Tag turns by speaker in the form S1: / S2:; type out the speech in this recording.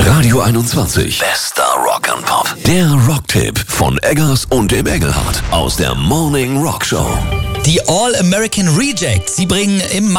S1: Radio 21. Bester Rock and Pop. Der Rocktipp von Eggers und dem Engelhardt aus der Morning Rock Show.
S2: Die All American Rejects, sie bringen im